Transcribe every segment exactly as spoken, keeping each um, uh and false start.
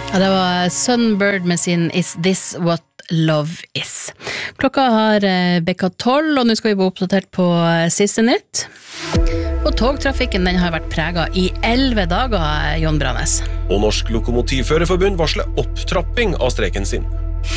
Ja, det var Sunbird med sin Is This What Love Is. Klokka har bekka tolv, og nå skal vi bo oppdatert på siste nytt. Og togtrafikken den har vært preget i elleve dager, Jon Brannes. Og Norsk Lokomotivførerforbund varsler opptrapping av streiken sin.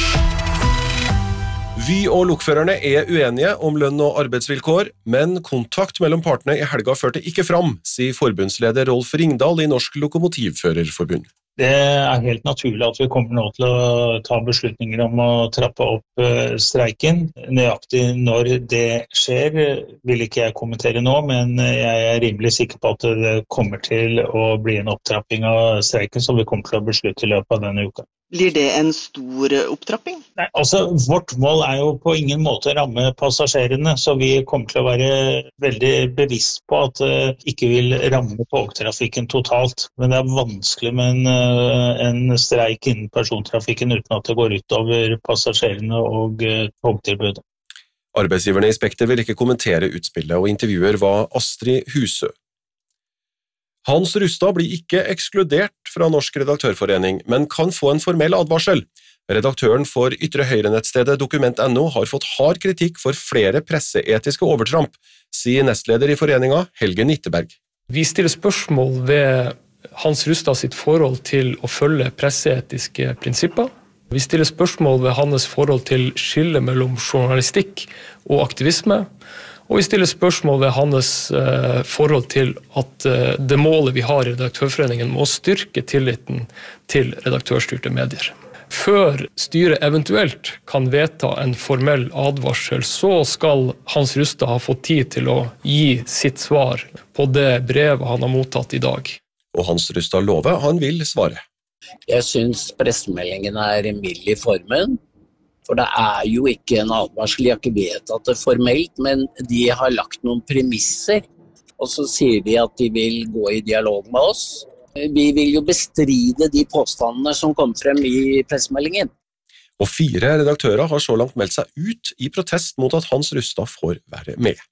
Vy og lokførerne er uenige om lønn og arbeidsvilkår, men kontakt mellom partene i helga førte ikke fram, sier forbundsleder Rolf Ringdal i Norsk Lokomotivførerforbund. Det er helt naturlig at vi kommer nå til å ta beslutninger om å trappe opp streiken. Nøyaktig når det skjer vil ikke jeg kommentere nå, men jeg er rimelig sikker på at det kommer til å bli en opptrapping av streiken som vi kommer til å beslutte i løpet av denne uka. Blir det en stor opptrapping? Nei, altså vårt mål er jo på ingen måte å ramme passasjerene, så vi kommer til å være veldig bevisst på at det ikke vil ramme togtrafikken totalt. Men det er vanskelig med en en streik innen persontrafikken uten at det går ut over passasjerene og togtilbudet. Arbeidsgiverne i Spekter vil ikke kommentere utspillet, og intervjuer var Astrid Husø. Hans Rustad blir ikke ekskludert fra Norsk Redaktørforening, men kan få en formell advarsel. Redaktøren for ytre høyre-nettstedet Dokument punktum no har fått hard kritikk for flere presseetiske overtramp, sier nestleder i foreninga Helge Nitteberg. Vi stiller spørsmål ved Hans Rustad sitt forhold til å følge presseetiske prinsipper. Vi stiller spørsmål ved hans forhold til skille mellom journalistikk og aktivisme, og vi stiller spørsmål ved hans eh, forhold til at eh, det målet vi har i Redaktørforeningen må styrke tilliten til redaktørstyrte medier. Før styret eventuelt kan vedta en formell advarsel, så skal Hans Rustad ha fått tid til å gi sitt svar på det brevet han har mottatt i dag. Og Hans Rustad lover han vil svare. Jeg synes pressemeldingen er mild i formen, for det er jo ikke en advarsel, de har ikke vedtatt det formelt, men de har lagt noen premisser, og så sier de at de vil gå i dialog med oss. Vi vil jo bestride de påstandene som kom frem i pressemeldingen. Og fire redaktører har så langt meldt seg ut i protest mot at Hans Rustad får være med.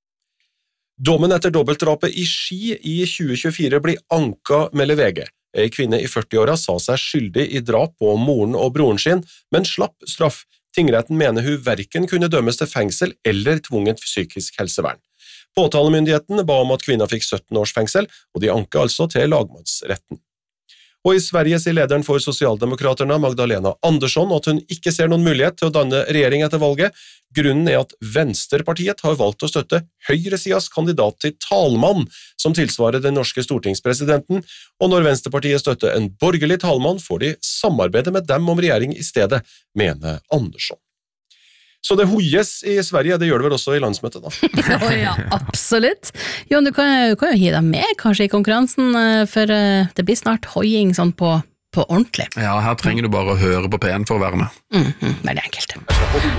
Dommen etter dobbeltdrapet i Ski i tjue tjuefire blir anka, melder V G. En kvinne i førti-åra sa seg skyldig i drap på moren og broren sin, men slapp straff. Tingretten mener hun hverken kunne dømmes til fengsel eller tvunget psykisk helsevern. Påtalemyndigheten ba om at kvinna fikk sytten års fengsel, og de anker altså til lagmannsretten. Og i Sverige sier lederen for Socialdemokraterna, Magdalena Andersson, at hun ikke ser noen mulighet til å danne regjering etter valget. Grunnen er at Venstrepartiet har valgt å støtte høyresidas kandidat til talmann, som tilsvarer den norske stortingspresidenten, og når Venstrepartiet støtter en borgerlig talmann, får de samarbeide med dem om regjering i stedet, mener Andersson. Så det hoies i Sverige, det gjør det vel også i landsmøtet da. Å ja, absolutt. Jon, du kan, du kan jo gi deg med kanskje i konkurransen, for det blir snart hoiing sånn på, på ordentlig. Ja, her trenger du bare å høre på P en for å være med. Mm-hmm, veldig enkelt.